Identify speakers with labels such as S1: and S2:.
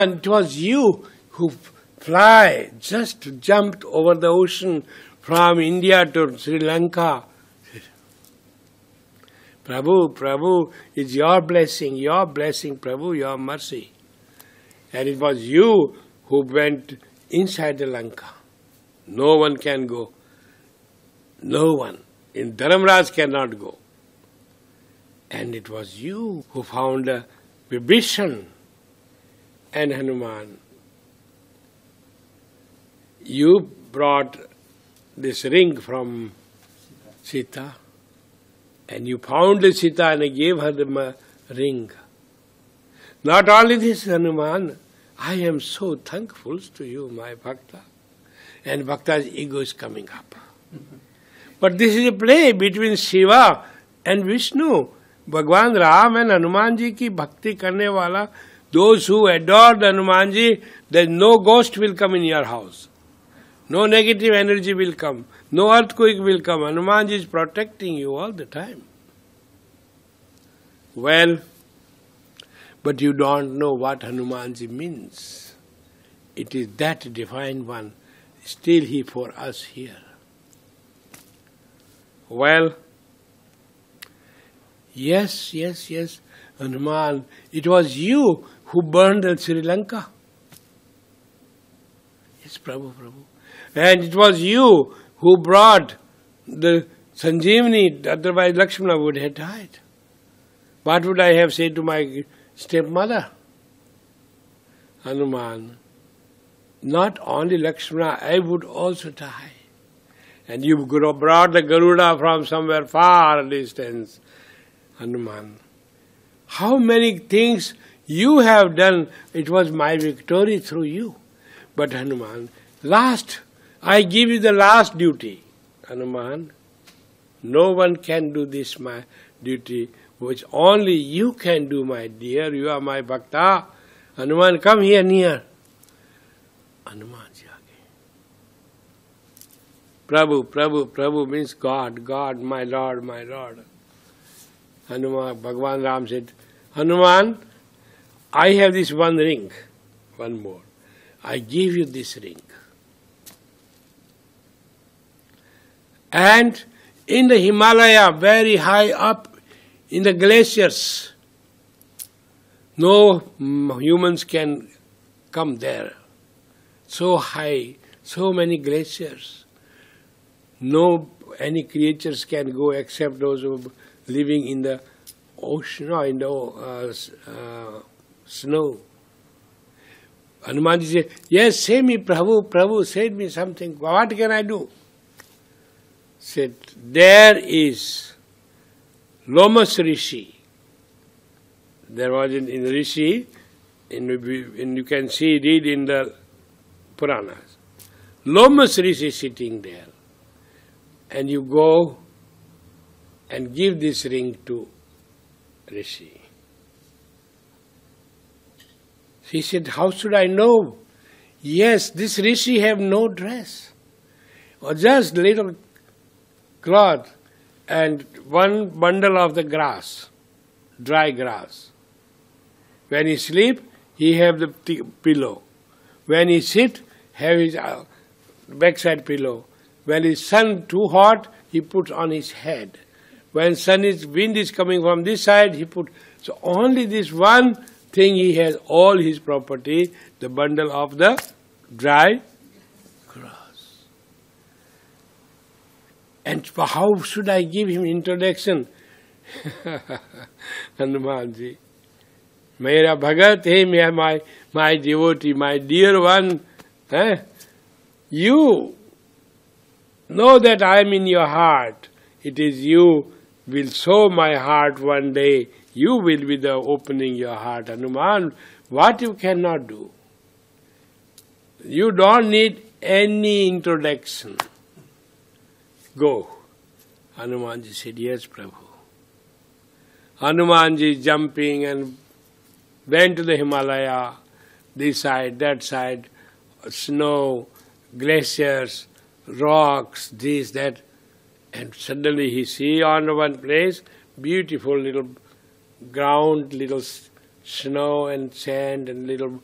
S1: And it was you who just jumped over the ocean from India to Sri Lanka. Prabhu, it's your blessing, Prabhu, your mercy. And it was you who went inside the Lanka. No one can go. No one. In Dharamraj cannot go. And it was you who found Vibhishan and Hanuman. You brought this ring from Sita, and you found the Sita and gave her the ring. Not only this, Hanuman, I am so thankful to you, my Bhakta. And Bhakta's ego is coming up. But this is a play between Shiva and Vishnu. Bhagwan Ram and Hanuman ji ki bhakti karne wala, those who adore the Hanuman ji, then no ghost will come in your house. No negative energy will come. No earthquake will come. Hanuman ji is protecting you all the time. Well, but you don't know what Hanuman ji means. It is that divine one. Still he for us here. Well, yes, Hanuman, it was you who burned Sri Lanka. Yes, Prabhu. And it was you who brought the Sanjeevani, otherwise Lakshmana would have died. What would I have said to my stepmother? Hanuman, not only Lakshmana, I would also die. And you brought the Garuda from somewhere far distance. Hanuman, how many things you have done, it was my victory through you. But Hanuman, I give you the last duty. Hanuman, no one can do this, my duty, which only you can do, my dear. You are my Bhakta. Hanuman, come here near. Hanuman ji aage. Prabhu means God, my Lord. Hanuman, Bhagwan Ram said, Hanuman, I have this one ring, one more. I give you this ring. And in the Himalaya, very high up in the glaciers, no humans can come there. So high, so many glaciers. No any creatures can go except those who are living in the ocean or in the snow. Hanumanji said, yes, say me, Prabhu, say me something. What can I do? Said, there is Lomas Rishi. There was in Rishi, and you can read in the Puranas. Lomas Rishi sitting there. And you go and give this ring to Rishi. He said, how should I know? Yes, this Rishi have no dress, or just little cloth and one bundle of the grass, dry grass. When he sleep, he have the pillow. When he sit, have his backside pillow. When his sun too hot, he puts on his head. When wind is coming from this side, he put. So only this one thing he has, all his property, the bundle of the dry grass. And how should I give him introduction? Hanuman ji, Mera Bhagat, hey, my devotee, my dear one, you know that I am in your heart. It is you will sow my heart one day. You will be the opening your heart. Hanuman, what you cannot do. You don't need any introduction. Go. Hanumanji said, yes, Prabhu. Hanumanji jumping and went to the Himalaya, this side, that side, snow, glaciers, rocks, this, that. And suddenly he see on one place, beautiful little ground, little snow and sand and little